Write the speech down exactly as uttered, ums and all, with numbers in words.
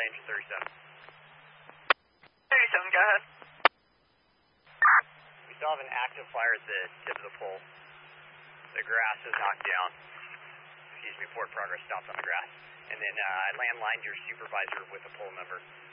relay engine thirty-seven. thirty-seven, go ahead. We still have an active fire at the tip of the pole. The grass is knocked down. Excuse me, forward progress stopped on the grass. And then uh, I landlined your supervisor with a pole number.